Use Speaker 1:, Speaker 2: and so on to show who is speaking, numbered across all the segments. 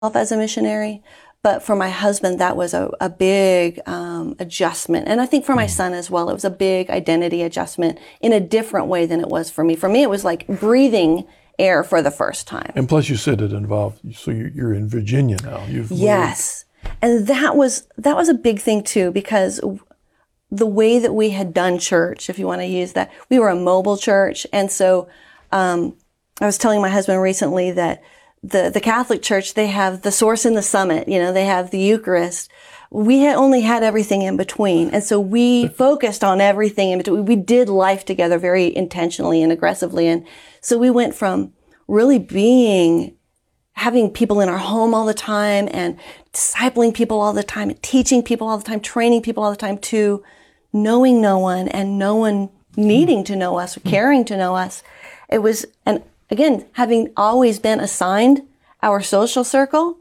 Speaker 1: as a missionary. But for my husband, that was a big adjustment. And I think for my son as well, it was a big identity adjustment in a different way than it was for me. For me, it was like breathing air for the first time.
Speaker 2: And plus you said it involved, so you're in Virginia now.
Speaker 1: Yes. And that was a big thing too, because the way that we had done church, if you want to use that, we were a mobile church. And so I was telling my husband recently that the Catholic Church, they have the source and the summit, they have the Eucharist. We had only had everything in between. And so we focused on everything in between. We did life together very intentionally and aggressively. And so we went from really having people in our home all the time and discipling people all the time, and teaching people all the time, training people all the time, to knowing no one and no one needing to know us or caring to know us. It was, and again, having always been assigned our social circle,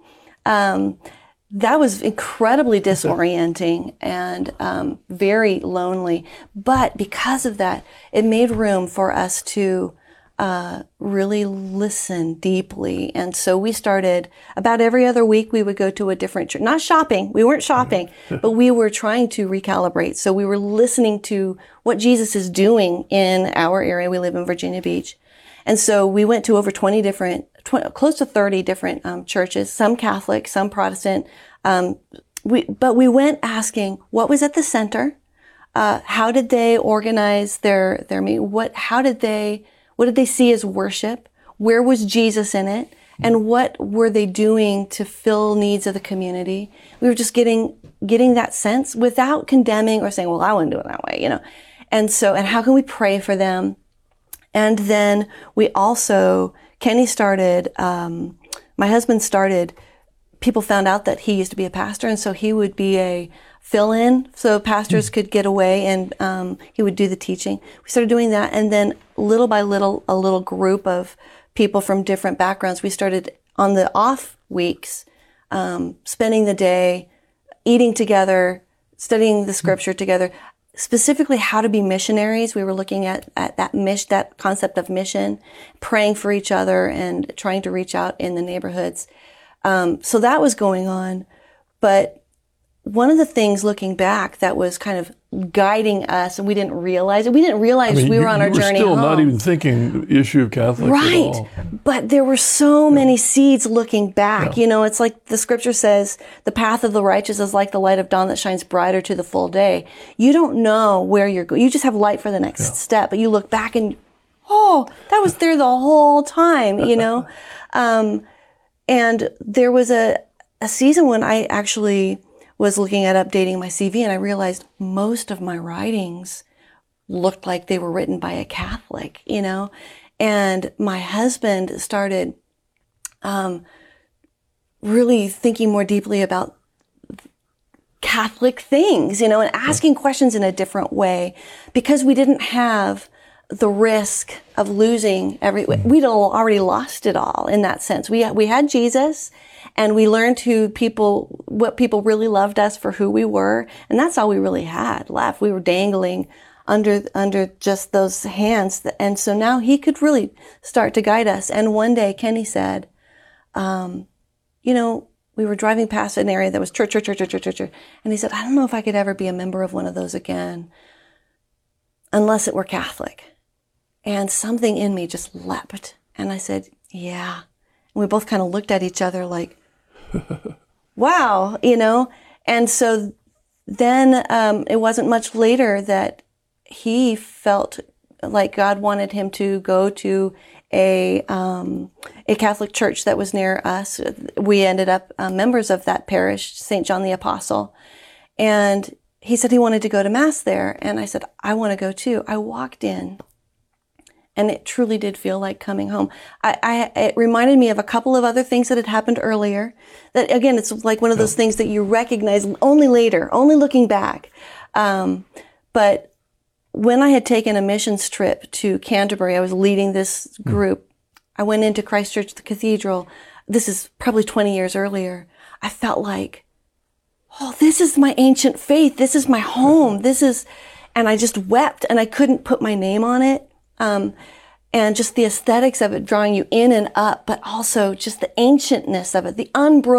Speaker 1: that was incredibly disorienting and very lonely. But because of that, it made room for us to really listen deeply. And so we started, about every other week, we would go to a different church. Not shopping. We weren't shopping, but we were trying to recalibrate. So we were listening to what Jesus is doing in our area. We live in Virginia Beach. And so we went to over 20 different, close to 30 different churches, some Catholic, some Protestant. But we went asking what was at the center, how did they organize their meeting, what did they see as worship, where was Jesus in it, and what were they doing to fill needs of the community. We were just getting that sense without condemning or saying, well, I wouldn't do it that way, And so, and how can we pray for them? And then we also, Kenny started, my husband started, people found out that he used to be a pastor, and so he would be a fill-in, so pastors could get away, and he would do the teaching. We started doing that, and then little by little, a little group of people from different backgrounds, we started on the off weeks, spending the day, eating together, studying the scripture together, specifically how to be missionaries. We were looking at that concept of mission, praying for each other and trying to reach out in the neighborhoods. So that was going on. But one of the things looking back that was kind of guiding us, and we didn't realize it. We didn't realize we were on our journey home.
Speaker 2: You were still not even thinking the issue of Catholics at all.
Speaker 1: But there were so many seeds looking back. It's like the scripture says, the path of the righteous is like the light of dawn that shines brighter to the full day. You don't know where you're going. You just have light for the next step, but you look back and, that was there the whole time, and there was a season when I actually was looking at updating my CV, and I realized most of my writings looked like they were written by a Catholic, and my husband started really thinking more deeply about Catholic things, and asking questions in a different way, because we didn't have the risk of losing we'd already lost it all in that sense. We had Jesus, and we learned what people really loved us for who we were. And that's all we really had left. We were dangling under just those hands. And so now he could really start to guide us. And one day Kenny said, we were driving past an area that was church. And he said, I don't know if I could ever be a member of one of those again, unless it were Catholic. And something in me just leapt. And I said, yeah. And we both kind of looked at each other like, wow, And so then it wasn't much later that he felt like God wanted him to go to a Catholic church that was near us. We ended up members of that parish, St. John the Apostle. And he said he wanted to go to Mass there. And I said, I want to go too. I walked in. And it truly did feel like coming home. It reminded me of a couple of other things that had happened earlier. That, again, it's like one of those things that you recognize only later, only looking back. But when I had taken a missions trip to Canterbury, I was leading this group. I went into Christ Church, the cathedral. This is probably 20 years earlier. I felt like, this is my ancient faith. This is my home. And I just wept, and I couldn't put my name on it. and just the aesthetics of it drawing you in and up, but also just the ancientness of it, the unbroken